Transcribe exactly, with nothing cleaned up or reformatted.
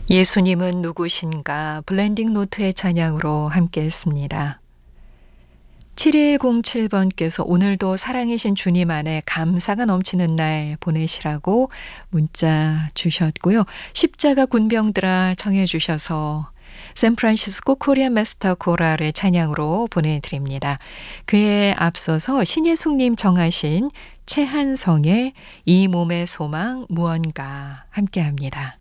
예수님은 누구신가 블렌딩 노트의 찬양으로 함께했습니다. 칠일공칠 번께서 오늘도 살아계신 주님 안에 감사가 넘치는 날 보내시라고 문자 주셨고요. 십자가 군병들아 청해 주셔서 샌프란시스코 코리안 마스터 코랄의 찬양으로 보내드립니다. 그에 앞서서 신예숙님 정하신 최한성의 이 몸의 소망 무언가 함께합니다.